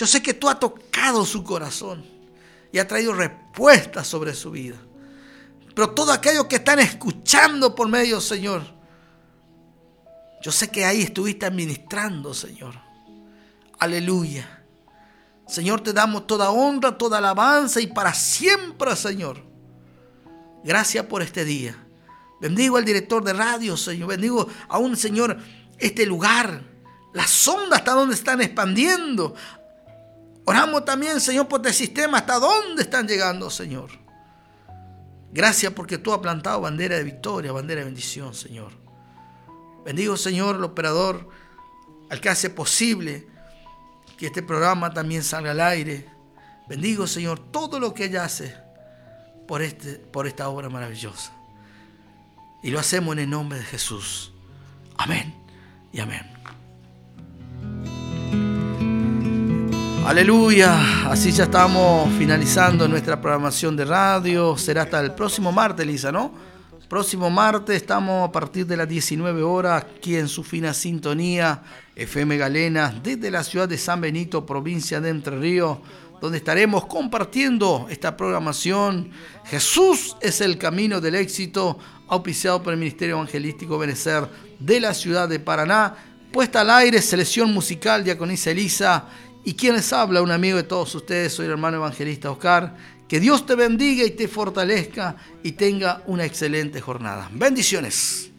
Yo sé que tú has tocado su corazón y has traído respuestas sobre su vida. Pero todos aquellos que están escuchando por medio, Señor, yo sé que ahí estuviste administrando, Señor. Aleluya. Señor, te damos toda honra, toda alabanza y para siempre, Señor. Gracias por este día. Bendigo al director de radio, Señor. Bendigo aún, Señor, este lugar. Las ondas hasta donde están expandiendo. Oramos también, Señor, por este sistema hasta dónde están llegando, Señor. Gracias porque tú has plantado bandera de victoria, bandera de bendición, Señor. Bendigo, Señor, al operador, al que hace posible que este programa también salga al aire. Bendigo, Señor, todo lo que ella hace por esta obra maravillosa. Y lo hacemos en el nombre de Jesús. Amén y amén. Aleluya. Así ya estamos finalizando nuestra programación de radio. Será hasta el próximo martes, Lisa, ¿no? Próximo martes estamos a partir de las 19 horas aquí en su fina sintonía FM Galena desde la ciudad de San Benito, provincia de Entre Ríos, donde estaremos compartiendo esta programación. Jesús es el camino del éxito, auspiciado por el Ministerio Evangelístico Benecer de la ciudad de Paraná. Puesta al aire, selección musical, diaconisa Elisa, y quien les habla, un amigo de todos ustedes, soy el hermano evangelista Oscar. Que Dios te bendiga y te fortalezca y tenga una excelente jornada. Bendiciones.